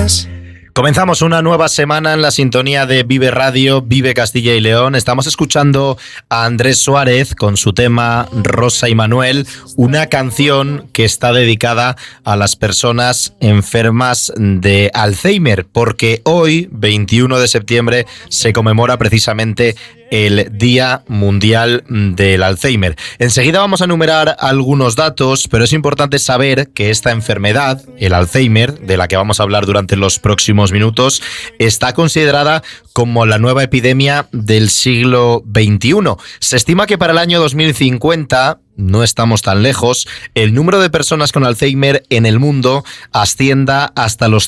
mañanas. Comenzamos una nueva semana en la sintonía de Vive Radio, Vive Castilla y León. Estamos escuchando a Andrés Suárez con su tema Rosa y Manuel, una canción que está dedicada a las personas enfermas de Alzheimer, porque hoy, 21 de septiembre, se conmemora precisamente el Día Mundial del Alzheimer. Enseguida vamos a enumerar algunos datos, pero es importante saber que esta enfermedad, el Alzheimer, de la que vamos a hablar durante los próximos minutos, está considerada como la nueva epidemia del siglo XXI. Se estima que para el año 2050, no estamos tan lejos, el número de personas con Alzheimer en el mundo ascienda hasta los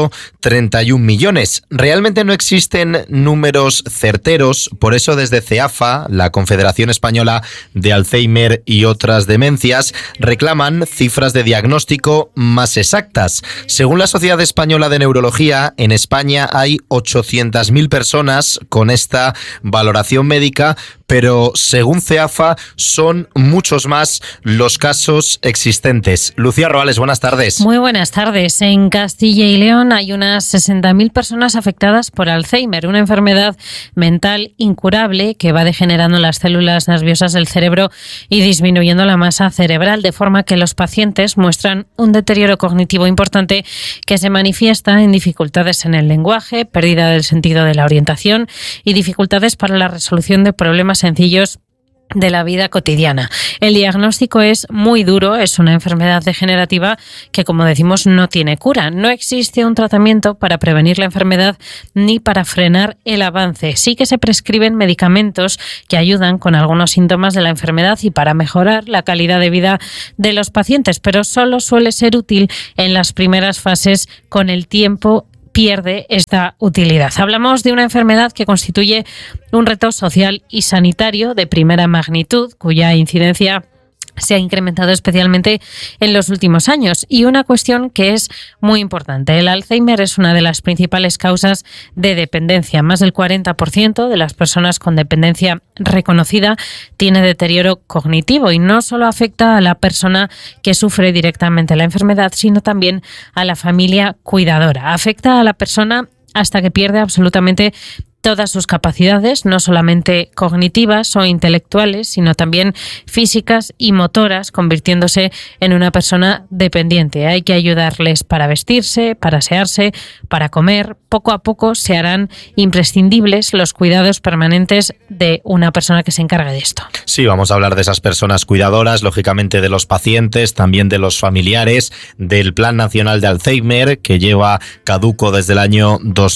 131 millones. Realmente no existen números certeros, por eso desde CEAFA, la Confederación Española de Alzheimer y otras demencias, reclaman cifras de diagnóstico más exactas. Según la Sociedad Española de Neurología, en España hay 800.000 personas con esta valoración médica, pero según CEAFA son muchos más los casos existentes. Lucía Roales, buenas tardes. Muy buenas tardes. En Castilla y León hay unas 60.000 personas afectadas por Alzheimer, una enfermedad mental incurable que va degenerando las células nerviosas del cerebro y disminuyendo la masa cerebral, de forma que los pacientes muestran un deterioro cognitivo importante que se manifiesta en dificultades en el lenguaje, pérdida del sentido de la orientación y dificultades para la resolución de problemas sencillos de la vida cotidiana. El diagnóstico es muy duro, es una enfermedad degenerativa que, como decimos, no tiene cura. No existe un tratamiento para prevenir la enfermedad ni para frenar el avance. Sí que se prescriben medicamentos que ayudan con algunos síntomas de la enfermedad y para mejorar la calidad de vida de los pacientes, pero solo suele ser útil en las primeras fases. Con el tiempo pierde esta utilidad. Hablamos de una enfermedad que constituye un reto social y sanitario de primera magnitud, cuya incidencia se ha incrementado especialmente en los últimos años. Y una cuestión que es muy importante: el Alzheimer es una de las principales causas de dependencia. Más del 40% de las personas con dependencia reconocida tiene deterioro cognitivo, y no solo afecta a la persona que sufre directamente la enfermedad, sino también a la familia cuidadora. Afecta a la persona hasta que pierde absolutamente todas sus capacidades, no solamente cognitivas o intelectuales, sino también físicas y motoras, convirtiéndose en una persona dependiente. Hay que ayudarles para vestirse, para asearse, para comer. Poco a poco se harán imprescindibles los cuidados permanentes de una persona que se encargue de esto. Sí, vamos a hablar de esas personas cuidadoras, lógicamente de los pacientes, también de los familiares, del Plan Nacional de Alzheimer, que lleva caduco desde el año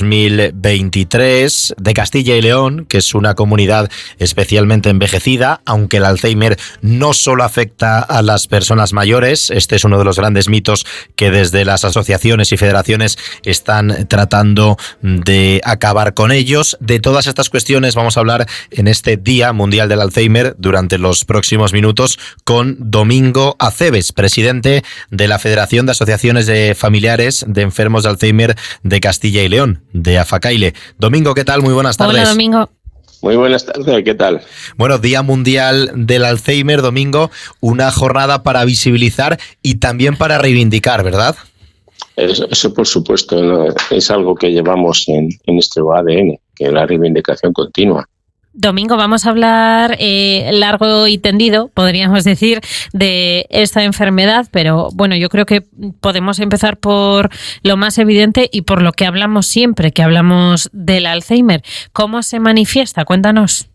2023, de Castilla y León, que es una comunidad especialmente envejecida, aunque el Alzheimer no solo afecta a las personas mayores. Este es uno de los grandes mitos que desde las asociaciones y federaciones están tratando de acabar con ellos. De todas estas cuestiones vamos a hablar en este Día Mundial del Alzheimer durante los próximos minutos con Domingo Aceves, presidente de la Federación de Asociaciones de Familiares de Enfermos de Alzheimer de Castilla y León, de AFACAILE. Domingo, ¿qué tal? Muy buenas tardes. Hola, Domingo. Muy buenas tardes, ¿qué tal? Bueno, Día Mundial del Alzheimer, Domingo, una jornada para visibilizar y también para reivindicar, ¿verdad? Eso por supuesto, ¿no? Es algo que llevamos en nuestro ADN, que es la reivindicación continua. Domingo, vamos a hablar largo y tendido, podríamos decir, de esta enfermedad, pero bueno, yo creo que podemos empezar por lo más evidente y por lo que hablamos siempre, que hablamos del Alzheimer. ¿Cómo se manifiesta? Cuéntanos.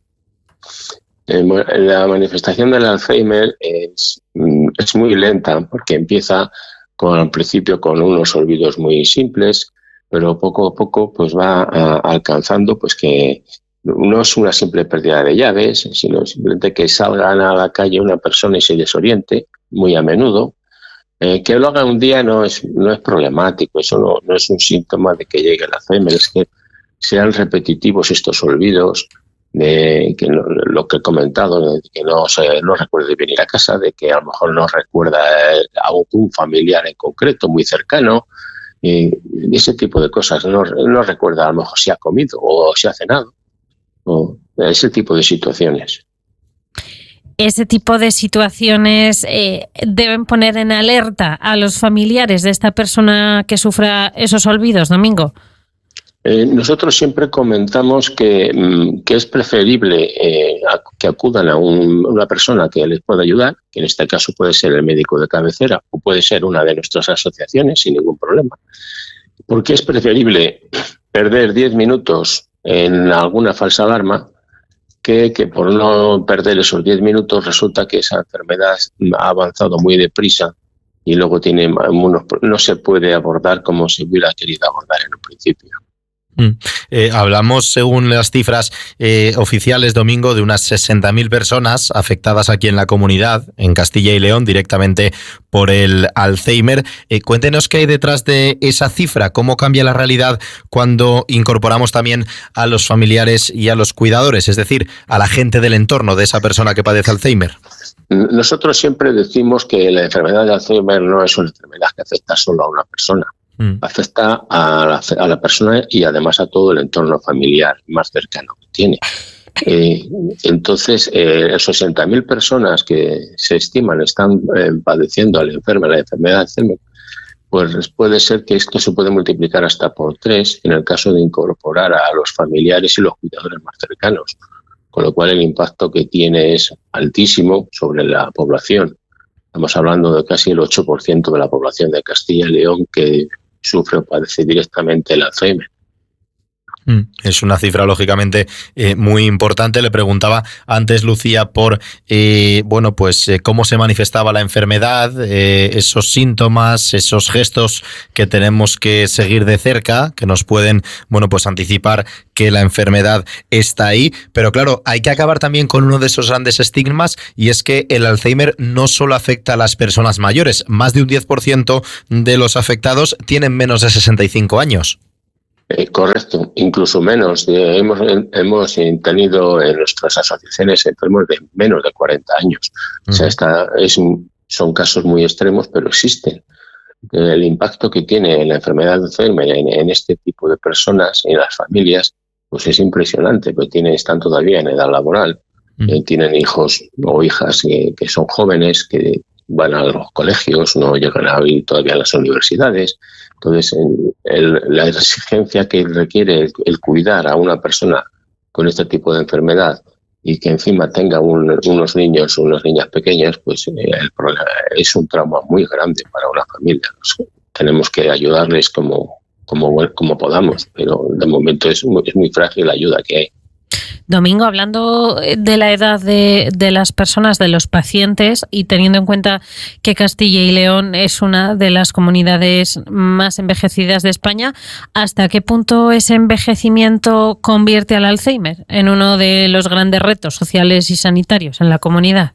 La manifestación del Alzheimer es muy lenta, porque empieza al principio con unos olvidos muy simples, pero poco a poco pues va alcanzando pues que no es una simple pérdida de llaves, sino simplemente que salgan a la calle una persona y se desoriente, muy a menudo. Que lo haga un día no es problemático, eso no es un síntoma de que llegue el Alzheimer, es que sean repetitivos estos olvidos, de que lo que he comentado, de que no recuerde venir a casa, de que a lo mejor no recuerda a un familiar en concreto muy cercano, ese tipo de cosas. No recuerda a lo mejor si ha comido o si ha cenado. Ese tipo de situaciones. ese tipo de situaciones deben poner en alerta a los familiares de esta persona que sufra esos olvidos, Domingo? Nosotros siempre comentamos que es preferible que acudan a una persona que les pueda ayudar, que en este caso puede ser el médico de cabecera o puede ser una de nuestras asociaciones sin ningún problema. Porque es preferible perder 10 minutos en alguna falsa alarma que por no perder esos 10 minutos resulta que esa enfermedad ha avanzado muy deprisa y luego no se puede abordar como se hubiera querido abordar en un principio. Hablamos, según las cifras oficiales, Domingo, de unas 60.000 personas afectadas aquí en la comunidad, en Castilla y León, directamente por el Alzheimer. Cuéntenos qué hay detrás de esa cifra, cómo cambia la realidad cuando incorporamos también a los familiares y a los cuidadores, es decir, a la gente del entorno de esa persona que padece Alzheimer. Nosotros siempre decimos que la enfermedad de Alzheimer no es una enfermedad que afecta solo a una persona. Afecta a la persona y además a todo el entorno familiar más cercano que tiene. Entonces, esos 60.000 personas que se estiman están padeciendo la enfermedad de Alzheimer, pues puede ser que esto se puede multiplicar hasta por 3 en el caso de incorporar a los familiares y los cuidadores más cercanos, con lo cual el impacto que tiene es altísimo sobre la población. Estamos hablando de casi el 8% de la población de Castilla y León que sufre o padece directamente el Alzheimer. Es una cifra, lógicamente, muy importante. Le preguntaba antes, Lucía, por cómo se manifestaba la enfermedad, esos síntomas, esos gestos que tenemos que seguir de cerca, que nos pueden, anticipar que la enfermedad está ahí. Pero claro, hay que acabar también con uno de esos grandes estigmas, y es que el Alzheimer no solo afecta a las personas mayores. Más de un 10% de los afectados tienen menos de 65 años. Correcto, incluso menos. Hemos tenido en nuestras asociaciones enfermos de menos de 40 años. O sea, son casos muy extremos, pero existen. El impacto que tiene la enfermedad de Alzheimer en este tipo de personas, en las familias, pues es impresionante, porque están todavía en edad laboral, tienen hijos o hijas que son jóvenes, que van a los colegios, no llegan a ir todavía a las universidades. Entonces, la exigencia que requiere el cuidar a una persona con este tipo de enfermedad y que encima tenga unos niños o unas niñas pequeñas, pues el problema es un trauma muy grande para una familia. Tenemos que ayudarles como podamos, pero de momento es muy frágil la ayuda que hay. Domingo, hablando de la edad de las personas, de los pacientes, y teniendo en cuenta que Castilla y León es una de las comunidades más envejecidas de España, ¿hasta qué punto ese envejecimiento convierte al Alzheimer en uno de los grandes retos sociales y sanitarios en la comunidad?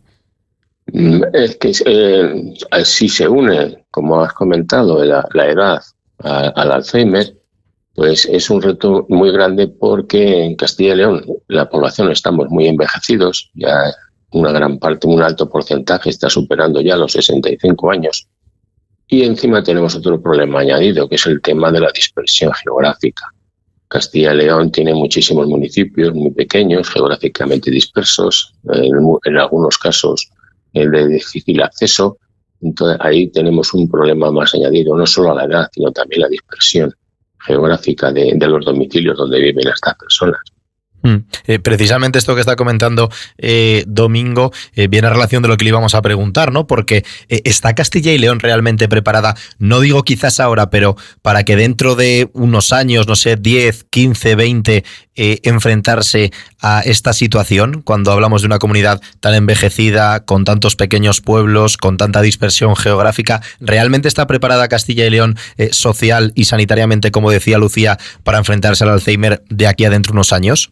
Es que si se une, como has comentado, la edad al Alzheimer, pues es un reto muy grande, porque en Castilla y León la población estamos muy envejecidos, ya una gran parte, un alto porcentaje está superando ya los 65 años. Y encima tenemos otro problema añadido, que es el tema de la dispersión geográfica. Castilla y León tiene muchísimos municipios muy pequeños, geográficamente dispersos, en algunos casos de difícil acceso. Entonces ahí tenemos un problema más añadido, no solo a la edad, sino también la dispersión geográfica de los domicilios donde viven estas personas. Precisamente esto que está comentando Domingo viene a relación de lo que le íbamos a preguntar, ¿no? Porque ¿está Castilla y León realmente preparada? No digo quizás ahora, pero para que dentro de unos años, no sé, 10, 15, 20, enfrentarse a esta situación, cuando hablamos de una comunidad tan envejecida, con tantos pequeños pueblos, con tanta dispersión geográfica, ¿realmente está preparada Castilla y León social y sanitariamente, como decía Lucía, para enfrentarse al Alzheimer de aquí a dentro de unos años?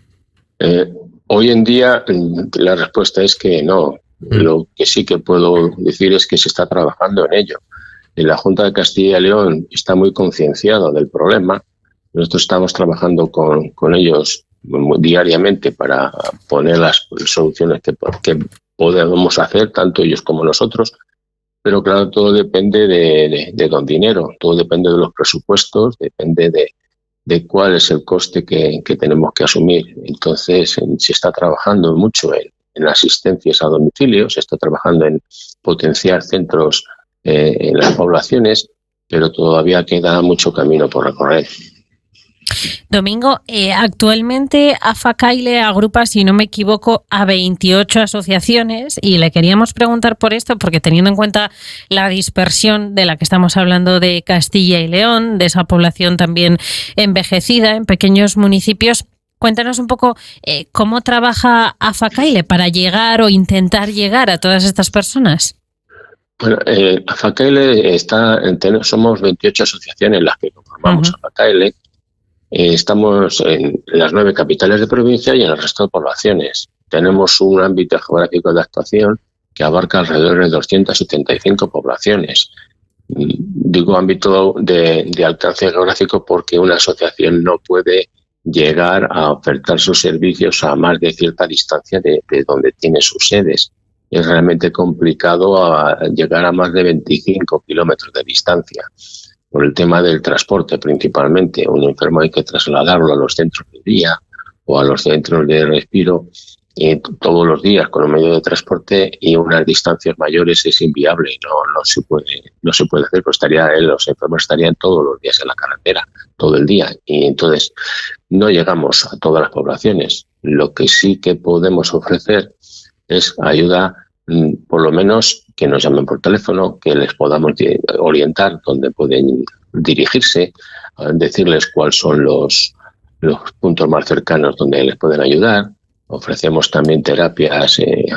Hoy en día la respuesta es que no. Lo que sí que puedo decir es que se está trabajando en ello. La Junta de Castilla y León está muy concienciada del problema. Nosotros estamos trabajando con ellos diariamente para poner las soluciones que podemos hacer, tanto ellos como nosotros. Pero claro, todo depende de don dinero, todo depende de los presupuestos, depende de cuál es el coste que tenemos que asumir. Entonces, se está trabajando mucho en asistencias a domicilio, se está trabajando en potenciar centros en las poblaciones, pero todavía queda mucho camino por recorrer. Domingo, actualmente AFA-CAILE agrupa, si no me equivoco, a 28 asociaciones y le queríamos preguntar por esto porque teniendo en cuenta la dispersión de la que estamos hablando de Castilla y León, de esa población también envejecida en pequeños municipios, cuéntanos un poco cómo trabaja AFA-CAILE para llegar o intentar llegar a todas estas personas. Bueno, AFA-CAILE somos 28 asociaciones las que conformamos AFA-CAILE. Estamos en las 9 capitales de provincia y en el resto de poblaciones. Tenemos un ámbito geográfico de actuación que abarca alrededor de 275 poblaciones. Digo ámbito de alcance geográfico porque una asociación no puede llegar a ofertar sus servicios a más de cierta distancia de donde tiene sus sedes. Es realmente complicado llegar a más de 25 kilómetros de distancia. Por el tema del transporte principalmente. Un enfermo hay que trasladarlo a los centros de día o a los centros de respiro todos los días con un medio de transporte y unas distancias mayores es inviable, no se puede hacer, pues los enfermos estarían todos los días en la carretera, todo el día, y entonces no llegamos a todas las poblaciones. Lo que sí que podemos ofrecer es ayuda, por lo menos que nos llamen por teléfono, que les podamos orientar dónde pueden dirigirse, decirles cuáles son los puntos más cercanos donde les pueden ayudar. Ofrecemos también terapias,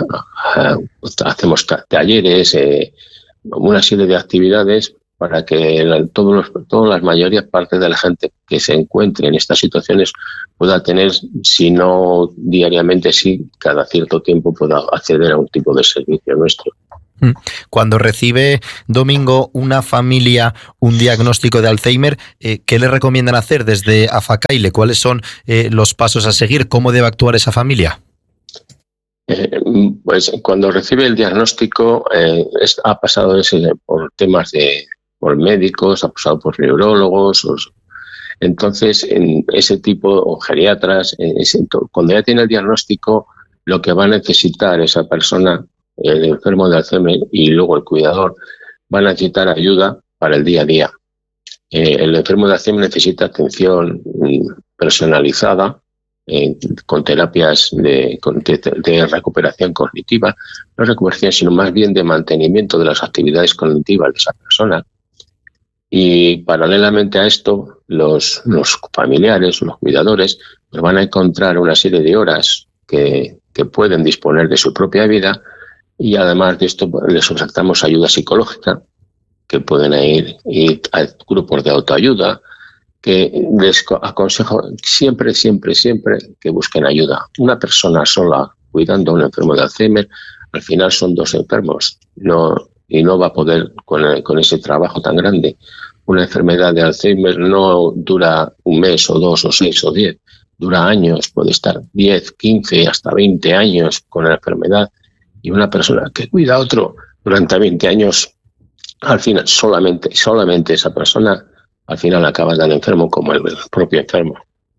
hacemos talleres, una serie de actividades para que todas las mayorías partes de la gente que se encuentre en estas situaciones pueda tener, si no diariamente, sí cada cierto tiempo pueda acceder a un tipo de servicio nuestro. Cuando recibe, Domingo, una familia un diagnóstico de Alzheimer, ¿qué le recomiendan hacer desde AFA-CAILE? ¿Cuáles son los pasos a seguir? ¿Cómo debe actuar esa familia? Pues cuando recibe el diagnóstico ha pasado por temas por médicos, ha pasado por neurólogos, entonces en ese tipo, o geriatras, cuando ya tiene el diagnóstico, lo que va a necesitar esa persona, el enfermo de Alzheimer y luego el cuidador, van a necesitar ayuda para el día a día. El enfermo de Alzheimer necesita atención personalizada con terapias de recuperación cognitiva, no recuperación, sino más bien de mantenimiento de las actividades cognitivas de esa persona. Y paralelamente a esto, los familiares, los cuidadores, pues van a encontrar una serie de horas que pueden disponer de su propia vida. Y además de esto les ofertamos ayuda psicológica, que pueden ir a grupos de autoayuda, que les aconsejo siempre que busquen ayuda. Una persona sola cuidando a un enfermo de Alzheimer, al final son 2 enfermos y no va a poder con ese trabajo tan grande. Una enfermedad de Alzheimer no dura un mes o 2 o 6 o 10, dura años, puede estar 10, 15, hasta 20 años con la enfermedad. Y una persona que cuida a otro durante 20 años, al final solamente esa persona, al final acaba tan enfermo como el propio enfermo.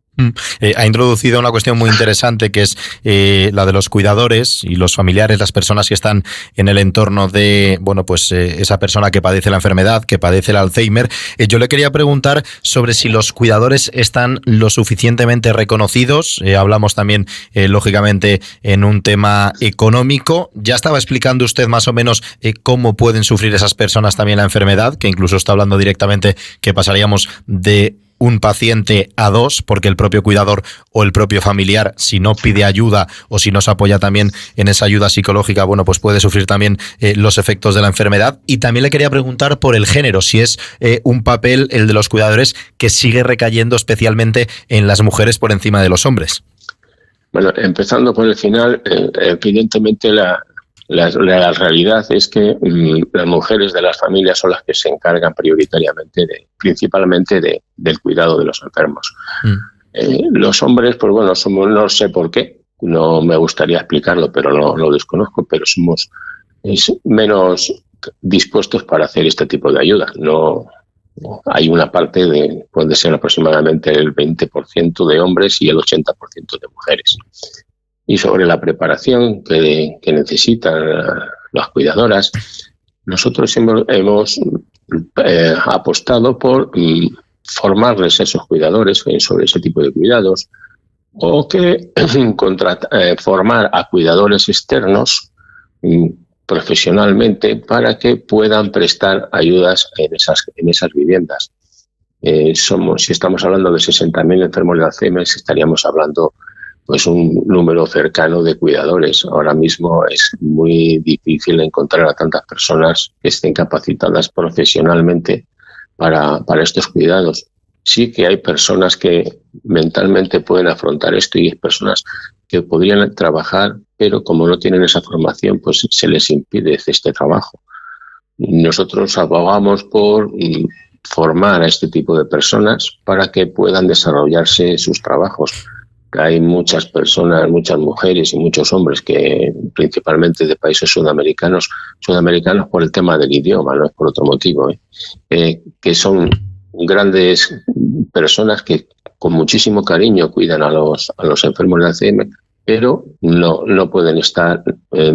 Ha introducido una cuestión muy interesante que es la de los cuidadores y los familiares, las personas que están en el entorno de esa persona que padece la enfermedad, que padece el Alzheimer. Yo le quería preguntar sobre si los cuidadores están lo suficientemente reconocidos. Hablamos también, lógicamente, en un tema económico. Ya estaba explicando usted más o menos cómo pueden sufrir esas personas también la enfermedad, que incluso está hablando directamente que pasaríamos de un paciente a 2, porque el propio cuidador o el propio familiar, si no pide ayuda o si no se apoya también en esa ayuda psicológica, pues puede sufrir también los efectos de la enfermedad. Y también le quería preguntar por el género, si es un papel, el de los cuidadores, que sigue recayendo especialmente en las mujeres por encima de los hombres. Bueno, empezando por el final, evidentemente la realidad es que las mujeres de las familias son las que se encargan principalmente del cuidado de los enfermos. Los hombres, pues bueno, no sé por qué, no me gustaría explicarlo, pero no lo desconozco, pero somos menos dispuestos para hacer este tipo de ayuda. No hay una parte puede ser aproximadamente el 20% de hombres y el 80% de mujeres. y sobre la preparación que necesitan las cuidadoras, nosotros hemos apostado por formarles a esos cuidadores sobre ese tipo de cuidados, o que formar a cuidadores externos profesionalmente para que puedan prestar ayudas en esas viviendas. Si estamos hablando de 60.000 enfermos de Alzheimer, estaríamos hablando pues un número cercano de cuidadores. Ahora mismo es muy difícil encontrar a tantas personas que estén capacitadas profesionalmente para estos cuidados. Sí que hay personas que mentalmente pueden afrontar esto y hay personas que podrían trabajar, pero como no tienen esa formación, pues se les impide este trabajo. Nosotros abogamos por formar a este tipo de personas para que puedan desarrollarse sus trabajos. Hay muchas personas, muchas mujeres y muchos hombres que principalmente de países sudamericanos por el tema del idioma, no es por otro motivo, que son grandes personas que con muchísimo cariño cuidan a los enfermos de Alzheimer, pero no pueden estar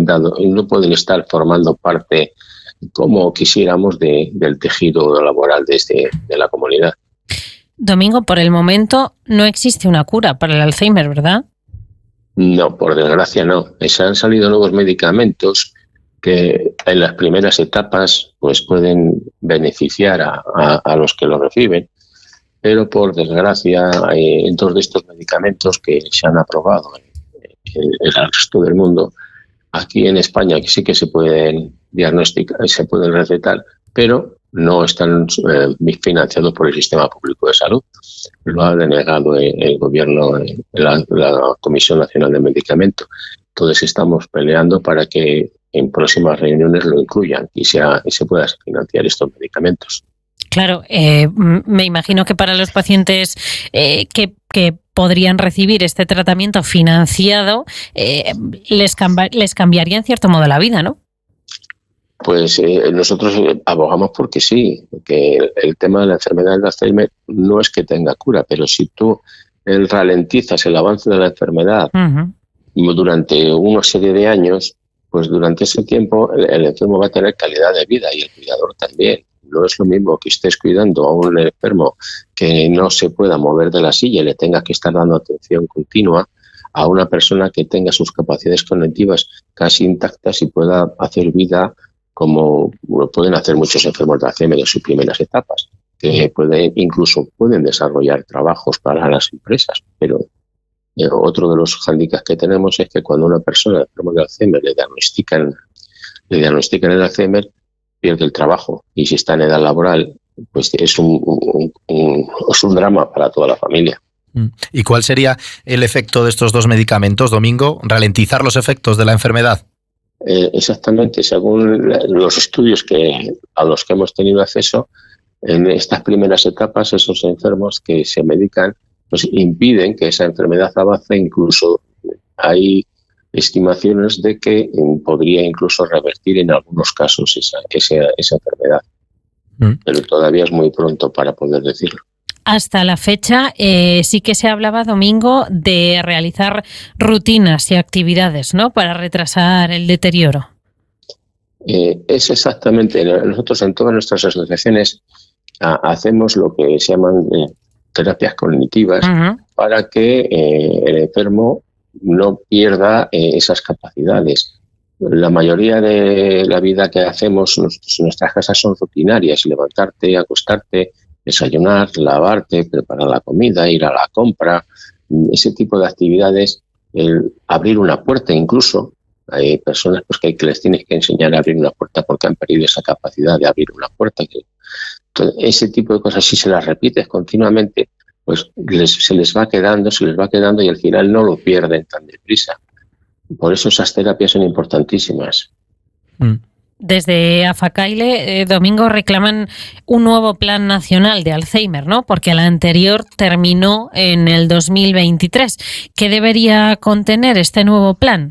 formando parte como quisiéramos del tejido laboral de la comunidad. Domingo, por el momento no existe una cura para el Alzheimer, ¿verdad? No, por desgracia no. Han salido nuevos medicamentos que en las primeras etapas pues pueden beneficiar a los que lo reciben, pero por desgracia hay dos de estos medicamentos que se han aprobado en el resto del mundo. Aquí en España que sí que se pueden diagnosticar, se pueden recetar, pero no están financiados por el sistema público de salud. Lo ha denegado el gobierno, la Comisión Nacional de Medicamentos. Entonces estamos peleando para que en próximas reuniones lo incluyan y se pueda financiar estos medicamentos. Claro, me imagino que para los pacientes que podrían recibir este tratamiento financiado, les cambiaría en cierto modo la vida, ¿no? Pues nosotros abogamos porque sí, porque el tema de la enfermedad de Alzheimer no es que tenga cura, pero si tú ralentizas el avance de la enfermedad durante una serie de años, pues durante ese tiempo el enfermo va a tener calidad de vida y el cuidador también. No es lo mismo que estés cuidando a un enfermo que no se pueda mover de la silla y le tenga que estar dando atención continua a una persona que tenga sus capacidades cognitivas casi intactas y pueda hacer vida como lo pueden hacer muchos enfermos de Alzheimer en sus primeras etapas, que pueden desarrollar trabajos para las empresas. Pero otro de los hándicaps que tenemos es que cuando una persona enferma de Alzheimer le diagnostican el Alzheimer, pierde el trabajo, y si está en edad laboral, pues es un drama para toda la familia. ¿Y cuál sería el efecto de estos dos medicamentos, Domingo? ¿Ralentizar los efectos de la enfermedad? Exactamente, según los estudios a los que hemos tenido acceso, en estas primeras etapas esos enfermos que se medican pues impiden que esa enfermedad avance. Incluso hay estimaciones de que podría incluso revertir en algunos casos esa enfermedad. Pero todavía es muy pronto para poder decirlo. Hasta la fecha sí que se hablaba, Domingo, de realizar rutinas y actividades, ¿no?, para retrasar el deterioro. Es exactamente. Nosotros en todas nuestras asociaciones hacemos lo que se llaman terapias cognitivas para que el enfermo no pierda esas capacidades. La mayoría de la vida que hacemos en nuestras casas son rutinarias: levantarte, acostarte, desayunar, lavarte, preparar la comida, ir a la compra, ese tipo de actividades, abrir una puerta incluso. Hay personas pues que les tienes que enseñar a abrir una puerta porque han perdido esa capacidad de abrir una puerta. Entonces, ese tipo de cosas, si se las repites continuamente, pues se les va quedando y al final no lo pierden tan deprisa. Por eso esas terapias son importantísimas. Desde AFACAILE, Domingo, reclaman un nuevo plan nacional de Alzheimer, ¿no? Porque el anterior terminó en el 2023. ¿Qué debería contener este nuevo plan?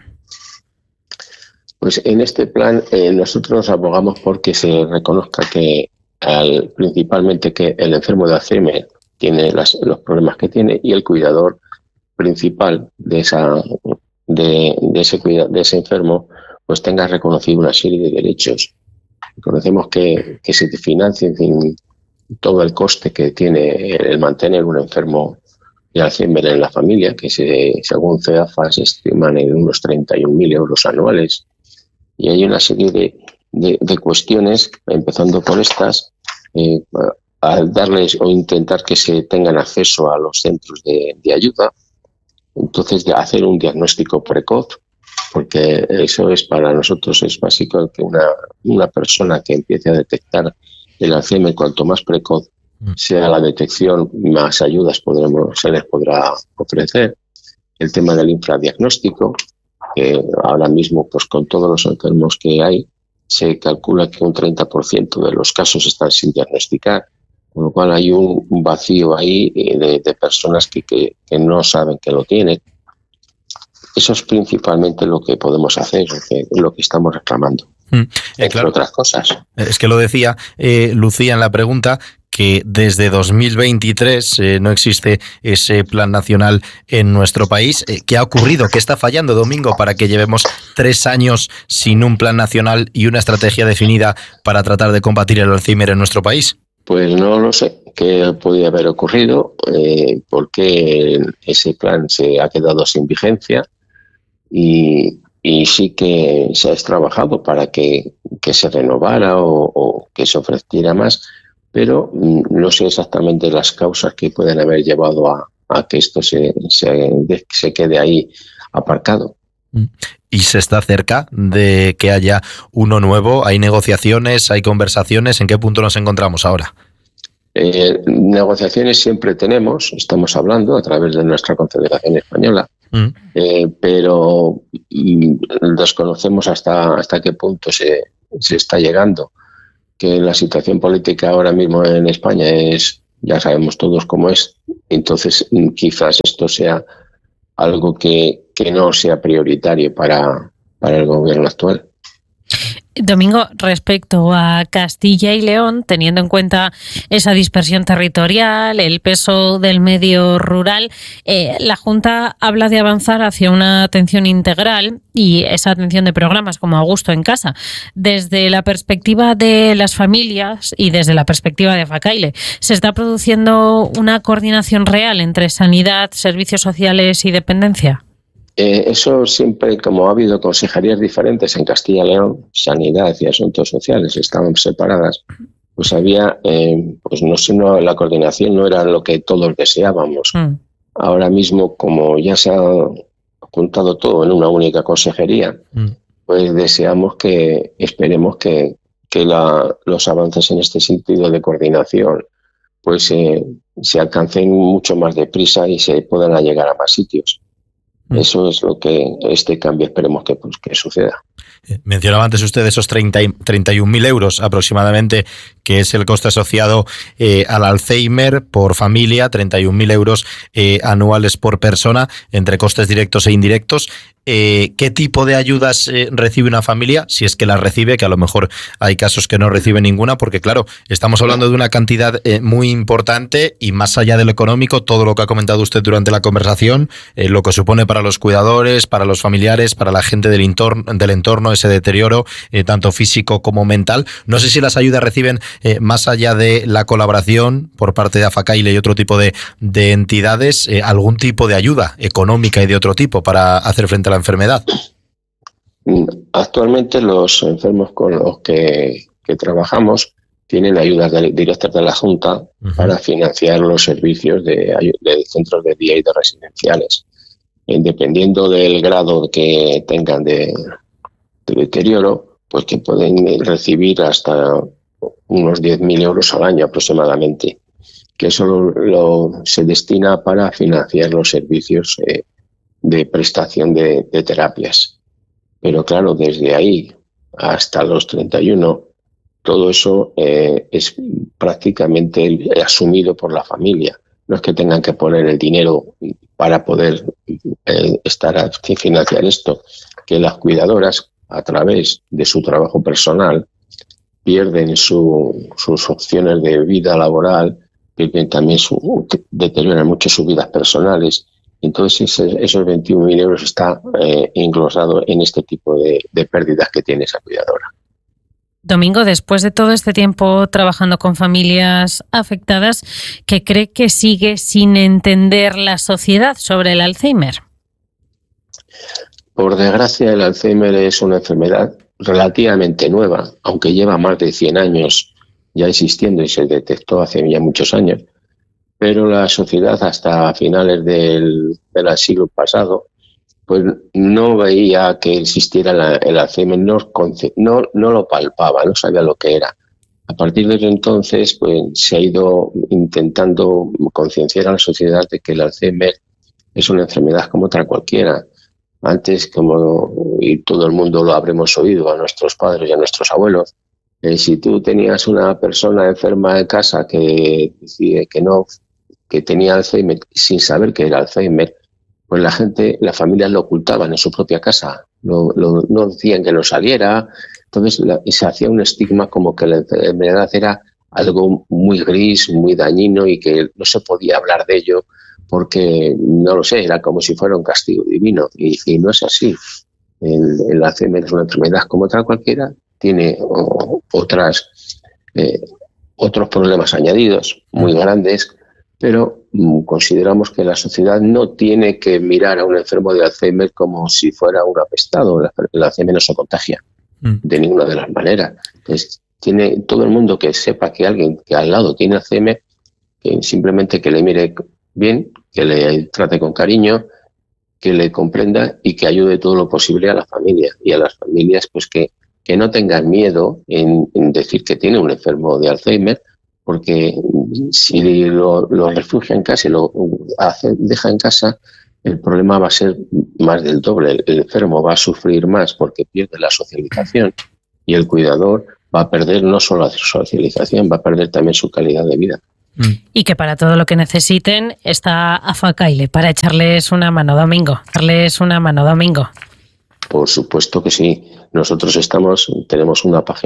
Pues en este plan nosotros abogamos porque se reconozca que principalmente que el enfermo de Alzheimer tiene los problemas que tiene y el cuidador principal de de ese enfermo pues tenga reconocido una serie de derechos. Conocemos que se te financie todo el coste que tiene el mantener un enfermo de Alzheimer en la familia, que según CEAFA se estiman en unos 31.000 euros anuales. Y hay una serie de cuestiones, empezando por estas, al darles o intentar que se tengan acceso a los centros de ayuda, entonces de hacer un diagnóstico precoz, porque eso es para nosotros es básico, que una persona que empiece a detectar el Alzheimer, cuanto más precoz sea la detección, más ayudas se les podrá ofrecer. El tema del infradiagnóstico, que ahora mismo pues con todos los enfermos que hay, se calcula que un 30% de los casos están sin diagnosticar, con lo cual hay un vacío ahí de personas que no saben que lo tienen. Eso es principalmente lo que podemos hacer, lo que estamos reclamando, entre otras cosas. Es que lo decía Lucía en la pregunta, que desde 2023 no existe ese plan nacional en nuestro país. ¿Qué ha ocurrido? ¿Qué está fallando, Domingo, para que llevemos 3 años sin un plan nacional y una estrategia definida para tratar de combatir el Alzheimer en nuestro país? Pues no lo sé qué podría haber ocurrido, porque ese plan se ha quedado sin vigencia y sí que se ha trabajado para que se renovara o que se ofreciera más, pero no sé exactamente las causas que pueden haber llevado a que esto se quede ahí aparcado. ¿Y se está cerca de que haya uno nuevo? ¿Hay negociaciones? ¿Hay conversaciones? ¿En qué punto nos encontramos ahora? Negociaciones siempre tenemos, estamos hablando a través de nuestra Confederación Española, pero desconocemos hasta qué punto se está llegando. Que la situación política ahora mismo en España ya sabemos todos cómo es, entonces quizás esto sea algo que no sea prioritario para el gobierno actual. Domingo, respecto a Castilla y León, teniendo en cuenta esa dispersión territorial, el peso del medio rural, la Junta habla de avanzar hacia una atención integral y esa atención de programas como A Gusto en Casa. Desde la perspectiva de las familias y desde la perspectiva de Facaile, ¿se está produciendo una coordinación real entre sanidad, servicios sociales y dependencia? Eso siempre, como ha habido consejerías diferentes en Castilla y León, Sanidad y Asuntos Sociales estaban separadas, pues había, pues no, la coordinación no era lo que todos deseábamos. Ahora mismo, como ya se ha juntado todo en una única consejería, pues esperemos que los avances en este sentido de coordinación pues se alcancen mucho más deprisa y se puedan llegar a más sitios. Eso es lo que este cambio esperemos que suceda. Mencionaba antes usted esos 31.000 euros aproximadamente, que es el coste asociado al Alzheimer por familia, 31.000 euros anuales por persona, entre costes directos e indirectos. ¿Qué tipo de ayudas recibe una familia? Si es que las recibe, que a lo mejor hay casos que no recibe ninguna, porque claro, estamos hablando de una cantidad muy importante y más allá de lo económico, todo lo que ha comentado usted durante la conversación, lo que supone para los cuidadores, para los familiares, para la gente del entorno, ese deterioro, tanto físico como mental. No sé si las ayudas reciben, más allá de la colaboración por parte de Afacaile y otro tipo de entidades, algún tipo de ayuda económica y de otro tipo para hacer frente a la enfermedad. Actualmente los enfermos con los que trabajamos tienen ayudas directas de la Junta para financiar los servicios de centros de día y de residenciales. Dependiendo del grado que tengan de deterioro, pues que pueden recibir hasta unos 10.000 euros al año aproximadamente, que eso se destina para financiar los servicios de prestación de terapias. Pero claro, desde ahí hasta los 31, todo eso es prácticamente asumido por la familia. No es que tengan que poner el dinero para poder financiar esto, que las cuidadoras, a través de su trabajo personal, pierden sus opciones de vida laboral, pierden también deterioran mucho sus vidas personales Entonces esos 21.000 euros está englosado en este tipo de pérdidas que tiene esa cuidadora. Domingo, después de todo este tiempo trabajando con familias afectadas, ¿qué cree que sigue sin entender la sociedad sobre el Alzheimer? Por desgracia, el Alzheimer es una enfermedad relativamente nueva, aunque lleva más de 100 años ya existiendo y se detectó hace ya muchos años, pero la sociedad hasta finales del siglo pasado pues no veía que existiera el Alzheimer, no lo palpaba, no sabía lo que era. A partir de entonces pues se ha ido intentando concienciar a la sociedad de que el Alzheimer es una enfermedad como otra cualquiera. Antes, y todo el mundo lo habremos oído, a nuestros padres y a nuestros abuelos, si tú tenías una persona enferma en casa que decía que tenía Alzheimer sin saber que era Alzheimer, pues las familias lo ocultaban en su propia casa, no decían que no saliera. Entonces se hacía un estigma como que la enfermedad era algo muy gris, muy dañino y que no se podía hablar de ello porque, no lo sé, era como si fuera un castigo divino y no es así. El Alzheimer es una enfermedad como otra cualquiera, tiene otros problemas añadidos muy grandes, pero consideramos que la sociedad no tiene que mirar a un enfermo de Alzheimer como si fuera un apestado. El Alzheimer no se contagia de ninguna de las maneras. Entonces, tiene todo el mundo que sepa que alguien que al lado tiene Alzheimer, que simplemente que le mire bien, que le trate con cariño, que le comprenda y que ayude todo lo posible a la familia. Y a las familias pues que no tengan miedo en decir que tiene un enfermo de Alzheimer, porque si lo refugia en casa y lo deja en casa, el problema va a ser más del doble. El enfermo va a sufrir más porque pierde la socialización y el cuidador va a perder no solo la socialización, va a perder también su calidad de vida. Y que para todo lo que necesiten está Afacaile para echarles una mano, Domingo. Darles una mano, Domingo. Por supuesto que sí. Nosotros tenemos una página